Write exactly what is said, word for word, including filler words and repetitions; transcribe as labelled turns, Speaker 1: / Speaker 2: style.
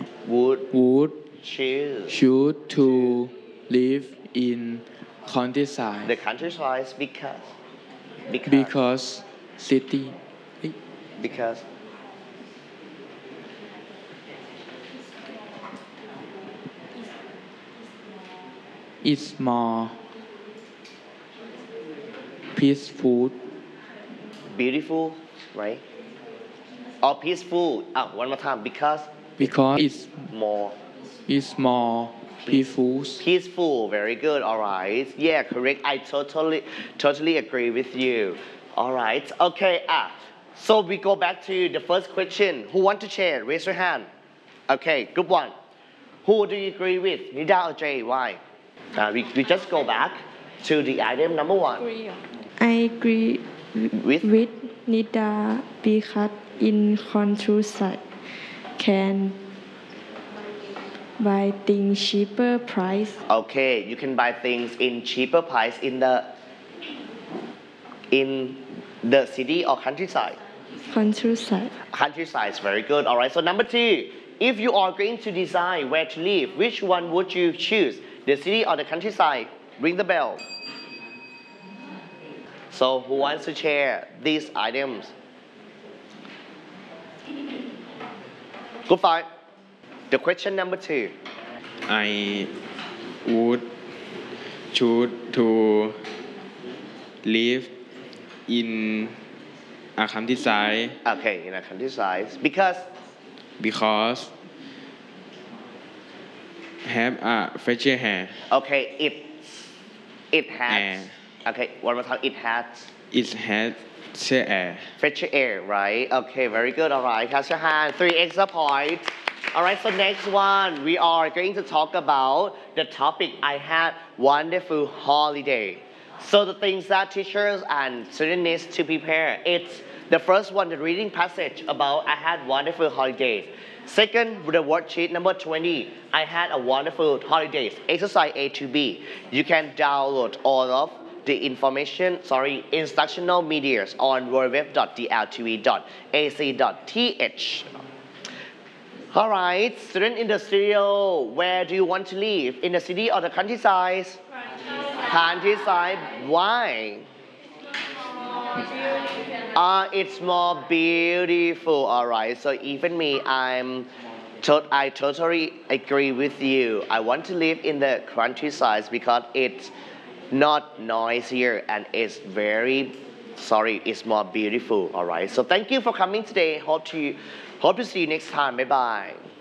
Speaker 1: would
Speaker 2: would
Speaker 1: choose
Speaker 2: choose to live in countryside
Speaker 1: the countryside because because
Speaker 2: because city
Speaker 1: because
Speaker 2: is more peaceful
Speaker 1: beautiful, right? Or peaceful. Ah, one more time. Because
Speaker 2: because it's
Speaker 1: more
Speaker 2: is more peaceful.
Speaker 1: peaceful. Very good. All right. Yeah, correct. I totally, totally agree with you. All right. Okay. Ah, so we go back to the first question. Who want to share? Raise your hand. Okay, good one. Who do you agree with? Nida or Jay? Why? Uh, we, we just go back to the item number one.
Speaker 3: I agree
Speaker 1: With?
Speaker 3: with Nida because in countryside can buy things cheaper price.
Speaker 1: Okay, you can buy things in cheaper price in the in the city or countryside.
Speaker 3: Countryside.
Speaker 1: Countryside is very good. All right. So number two, if you are going to decide where to live, which one would you choose, the city or the countryside? Ring the bell. So who wants to share these items? Good fight. The question number two.
Speaker 4: I would choose to live in a countryside
Speaker 1: Okay, in a countryside because
Speaker 4: because have a fresh air.
Speaker 1: okay, it it has.
Speaker 4: Air.
Speaker 1: Okay, one more time. It has
Speaker 4: It has fresh air.
Speaker 1: fresh air, right? Okay, very good. All right, catch your hand. Three extra points. All right, so next one, we are going to talk about the topic I had wonderful holiday. So the things that teachers and students need to prepare, it's the first one, the reading passage about I had wonderful holidays. Second, the worksheet number twenty, I had a wonderful holidays, exercise A to B. You can download all of the information, sorry, instructional medias on w w w dot d l t v dot a c dot t h. All right, student in the studio, where do you want to live? In the city or the countryside? Countryside. Countryside. Why? Uh, it's more beautiful. All right. So even me, I'm, to- I totally agree with you. I want to live in the countryside because it's not noisier and it's very, sorry, it's more beautiful. All right. So thank you for coming today. Hope to, hope to see you next time. Bye bye.